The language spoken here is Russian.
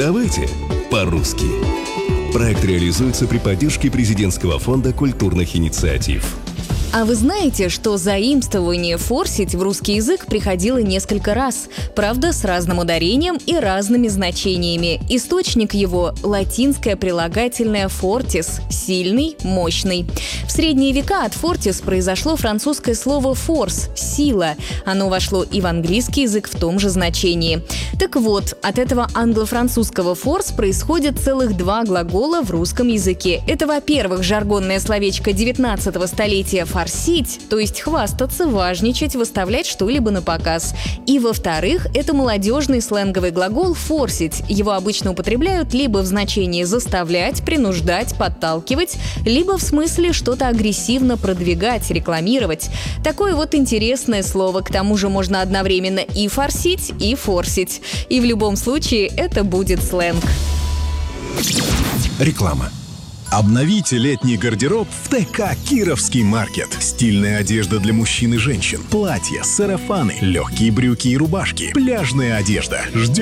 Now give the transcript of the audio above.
Давайте по-русски. Проект реализуется при поддержке Президентского фонда культурных инициатив. А вы знаете, что заимствование «форсить» в русский язык приходило несколько раз, правда, с разным ударением и разными значениями. Источник его – латинское прилагательное «fortis» – «сильный», «мощный». В средние века от «fortis» произошло французское слово «force» – «сила». Оно вошло и в английский язык в том же значении. Так вот, от этого англо-французского «force» происходит целых два глагола в русском языке. Это, во-первых, жаргонное словечко 19 столетия «форсить», то есть хвастаться, важничать, выставлять что-либо на показ. И, во-вторых, это молодежный сленговый глагол «форсить». Его обычно употребляют либо в значении «заставлять», «принуждать», «подталкивать», либо в смысле что-то агрессивно продвигать, рекламировать. Такое вот интересное слово. К тому же можно одновременно и форсить, и форсить. И в любом случае это будет сленг. Реклама. Обновите летний гардероб в ТК «Кировский маркет». Стильная одежда для мужчин и женщин. Платья, сарафаны, легкие брюки и рубашки. Пляжная одежда. Ждем